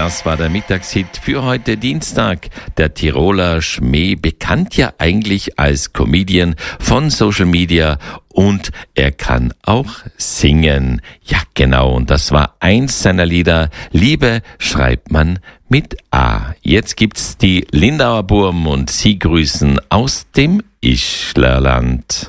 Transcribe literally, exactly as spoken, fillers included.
Das war der Mittagshit für heute Dienstag. Der Tiroler Schmäh, bekannt ja eigentlich als Comedian von Social Media, und er kann auch singen. Ja, genau, und das war eins seiner Lieder. Liebe schreibt man mit A. Jetzt gibt's die Lindauer Burm und sie grüßen aus dem Ischlerland.